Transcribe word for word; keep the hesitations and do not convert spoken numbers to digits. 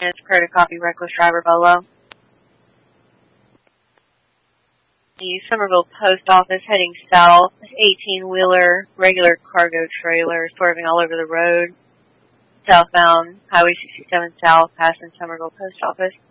It's clear to copy reckless driver Bolo. The Somerville Post Office heading south, eighteen-wheeler regular cargo trailer swerving all over the road, southbound Highway sixty-seven South, passing Somerville Post Office.